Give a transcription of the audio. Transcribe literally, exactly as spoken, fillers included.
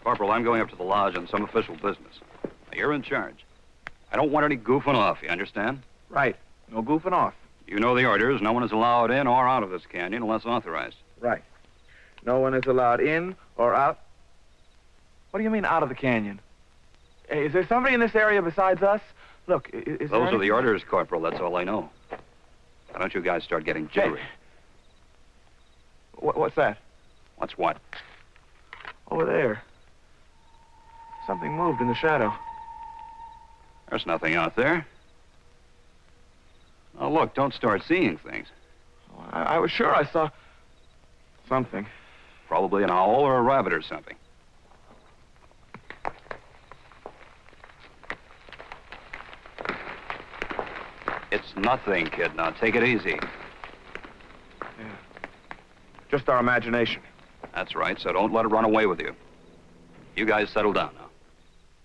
Corporal, I'm going up to the lodge on some official business. Now, you're in charge. I don't want any goofing off, you understand? Right. No goofing off. You know the orders. No one is allowed in or out of this canyon unless authorized. Right. No one is allowed in or out. What do you mean out of the canyon? Hey, is there somebody in this area besides us? Look, i- is there Those are any- the orders, Corporal. That's all I know. Now, don't you guys start getting jittery. Hey. What, what's that? What's what? Over there. Something moved in the shadow. There's nothing out there. Oh, look, don't start seeing things. I, I was sure I saw something. Probably an owl or a rabbit or something. It's nothing, kid. Now, take it easy. Yeah. Just our imagination. That's right, so don't let it run away with you. You guys settle down now.